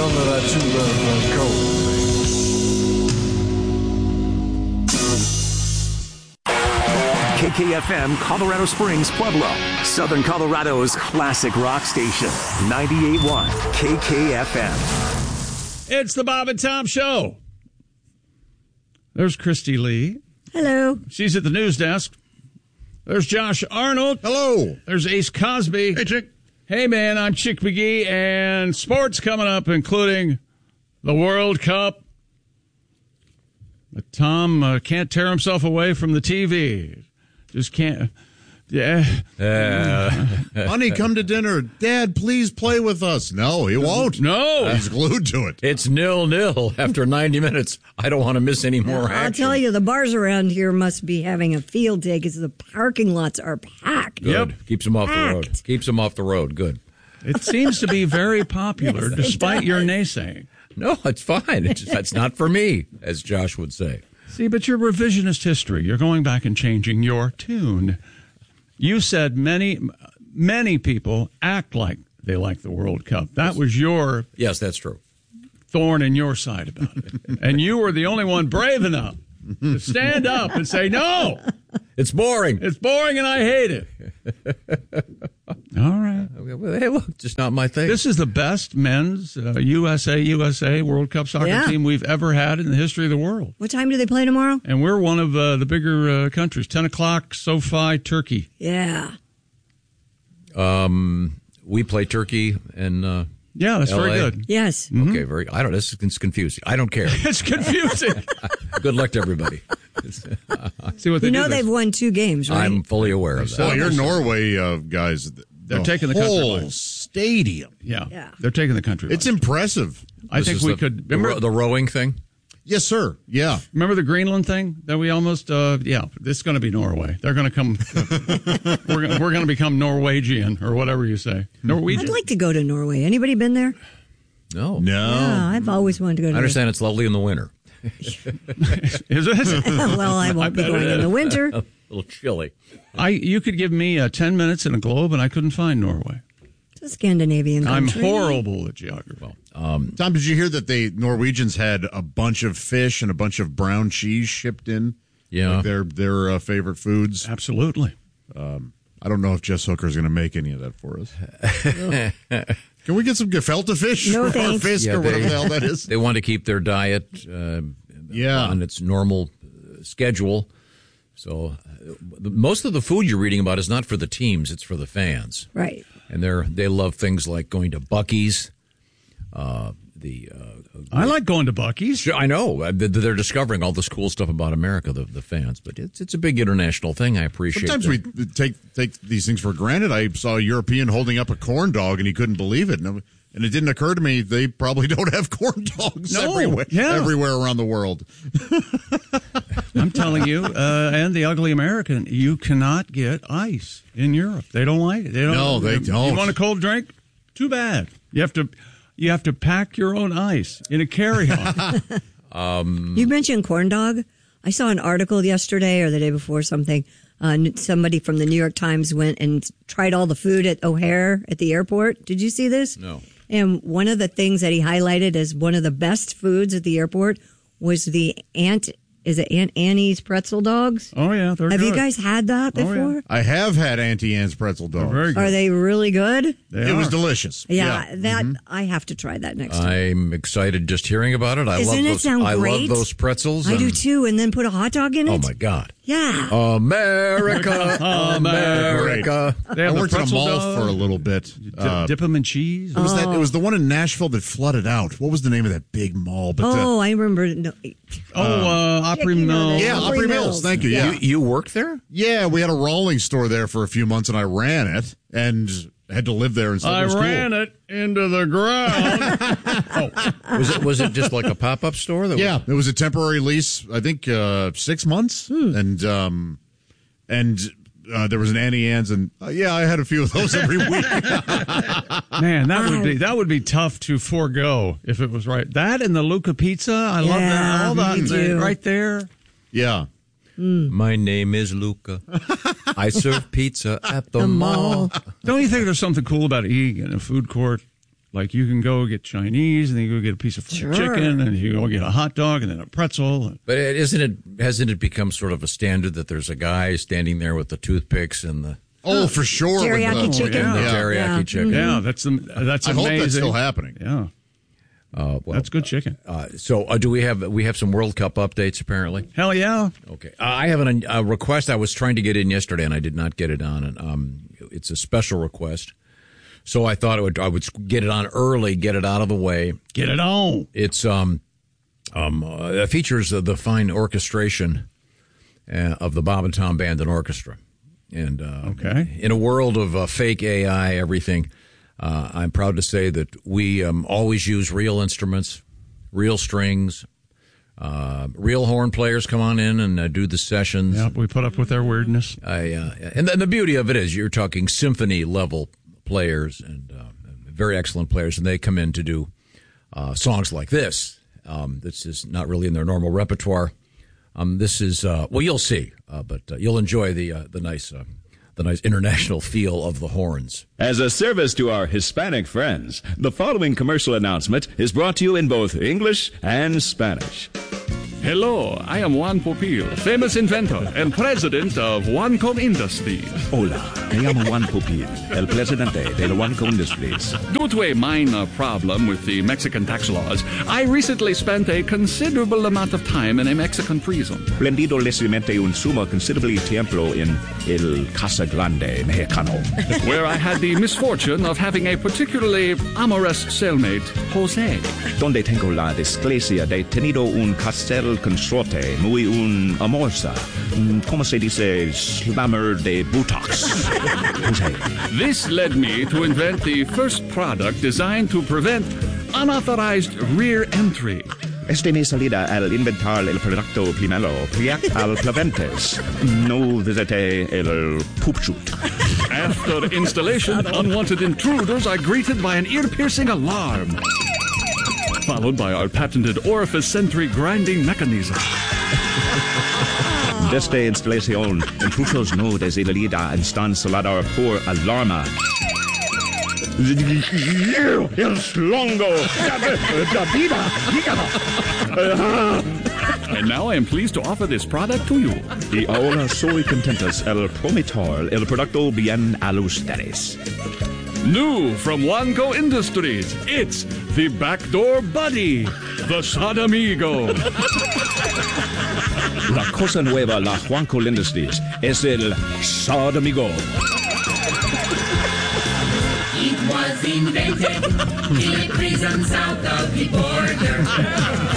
some of that true love cold. KKFM, Colorado Springs, Pueblo, Southern Colorado's classic rock station, 98.1 KKFM. It's the Bob and Tom Show. There's Christy Lee. Hello. She's at the news desk. There's Josh Arnold. Hello. There's Ace Cosby. Hey, Chick. Hey, man, I'm Chick McGee, and sports coming up, including the World Cup. But Tom can't tear himself away from the TV. Just can't. Yeah. Honey, come to dinner. Dad, please play with us. No, he won't. No. He's glued to it. It's 0-0 after 90 minutes. I don't want to miss any more action. I'll tell you, the bars around here must be having a field day because the parking lots are packed. Good. Yep. Keeps them off the road. Packed. Keeps them off the road. Good. It seems to be very popular, Yes, it despite your does. naysaying. No, it's fine. It's not for me, as Josh would say. See, but you're revisionist history. You're going back and changing your tune. You said many people act like they like the World Cup. That was your Yes, that's true. thorn in your side about it. And you were the only one brave enough to stand up and say, no, It's boring. it's boring and I hate it. All right. Hey, look, just not my thing. This is the best men's USA World Cup soccer Yeah. team we've ever had in the history of the world. What time do they play tomorrow? And we're one of the bigger countries. 10 o'clock, SoFi, Turkey. Yeah. We play Turkey and Yeah, that's very LA. good. Yes. okay, I don't. This is confusing. I don't care. It's confusing. Good luck to everybody. See what they You do. know they've won 2 games, right? I'm fully aware of that. Well, your Norway guys, They're taking the country whole by- stadium. Yeah. They're taking the country. It's by- impressive. I This think is we the- could. the rowing thing. Yes, sir. Yeah. Remember the Greenland thing that we almost? Yeah, this is going to be Norway. They're going to come. we're going to become Norwegian or whatever you say. Norwegian. I'd like to go to Norway. Anybody been there? No. Yeah, I've always wanted to go to I understand it's lovely in the winter. Is it? Well, I won't be bet it going in is. the winter. A little chilly. You could give me 10 minutes in a globe, and I couldn't find Norway. It's a Scandinavian I'm country. horrible at geography. Tom, did you hear that the Norwegians had a bunch of fish and a bunch of brown cheese shipped in? Yeah. Like their favorite foods. Absolutely. I don't know if Jess Hooker is going to make any of that for us. Can we get some gefilte fish? No, or thanks. fisk Yeah, or whatever they- the hell that is? They want to keep their diet on its normal schedule. So most of the food you're reading about is not for the teams; it's for the fans. Right. And they love things like going to Buc-ee's. I like going to Buc-ee's. Sure, I know they're discovering all this cool stuff about America, the fans. But it's a big international thing. I appreciate. Sometimes we take these things for granted. I saw a European holding up a corn dog, and he couldn't believe it. And it didn't occur to me they probably don't have corn dogs No, everywhere around the world. I'm telling you, and the ugly American, you cannot get ice in Europe. They don't like it. No, they don't. You want a cold drink? Too bad. You have to pack your own ice in a carry-on. You mentioned corn dog. I saw an article yesterday or the day before something. Somebody from the New York Times went and tried all the food at O'Hare at the airport. Did you see this? No. And one of the things that he highlighted as one of the best foods at the airport was the Aunt Annie's pretzel dogs? Oh, yeah, they're Have good. you guys had that Oh, yeah. before? I have had Auntie Anne's pretzel dogs. Very good. Are they really good? They It was are. delicious. Yeah, that I have to try that next time. I'm excited just hearing about it. I Doesn't love it those. sound I great? love those pretzels. I do and- too, and then put a hot dog in it. Oh my God, Yeah. America, America! They I have the worked at a pretzel mall dog. for a little bit. Dip them in cheese. It was it was the one in Nashville that flooded out. What was the name of that big mall? But Oh, I remember. No, Opry Chicken Mill. on it. yeah, Opry Opry Mills. Mills. Thank you. Yeah. You work there? Yeah, we had a rolling store there for a few months, and I ran it and had to live there instead. I ran it into the ground. Was it just like a pop up store? That Yeah, it was a temporary lease. I think 6 months, and there was an Annie Ann's, and yeah, I had a few of those every week. Man, that would be tough to forego if it was right. That and the Luca Pizza, I love that. All that me too. right there. Yeah. My name is Luca. I serve pizza at the mall. Don't you think there's something cool about eating in a food court Like you can go get Chinese, and then you go get a piece of fried chicken, and you go get a hot dog, and then a pretzel. But hasn't it become sort of a standard that there's a guy standing there with the toothpicks and the for sure, teriyaki chicken, the teriyaki chicken? Yeah, that's amazing. I hope that's still happening. Yeah. Well, that's good chicken. So do we have some World Cup updates apparently? Hell yeah. Okay. I have a request I was trying to get in yesterday and I did not get it on. And it's a special request. So I thought I would get it on early, get it out of the way. Get it on. It's it features the fine orchestration of the Bob and Tom Band and Orchestra. And in a world of fake AI, everything, I'm proud to say that we always use real instruments, real strings, real horn players come on in and do the sessions. Yeah, we put up with their weirdness. And the beauty of it is you're talking symphony level players and very excellent players, and they come in to do songs like this. This is not really in their normal repertoire. This is you'll see, but you'll enjoy the nice international feel of the horns. As a service to our Hispanic friends, the following commercial announcement is brought to you in both English and Spanish. Hello, I am Juan Pupil, famous inventor and president of OneCom Industries. Hola, me llamo Juan Pupil, el presidente de la OneCom Industries. Due to a minor problem with the Mexican tax laws, I recently spent a considerable amount of time in a Mexican prison. Prendido recientemente un sumo considerable tiempo en el Casa Grande Mexicano, where I had the misfortune of having a particularly amorous cellmate, Jose. Donde tengo la desgracia de tenido un castel consorte muy amorsa. ¿Cómo se dice? Slammer de buttocks. This led me to invent the first product designed to prevent unauthorized rear entry. Este mi salida al inventar el producto primero, Priac al Plaventes. No visite el poop chute. After installation, unwanted intruders are greeted by an ear-piercing alarm, followed by our patented orifice sentry grinding mechanism. Desde instalación, intrusos no desiderados están instalados por alarma. Es longo. And now I am pleased to offer this product to you. Y ahora soy contentos el prometer el producto bien a ustedes. New from OneCo Industries, it's the Backdoor Buddy, the Sodomigo. La cosa nueva, la OneCo Industries, es el Sodomigo. It was invented in a prison south of the border.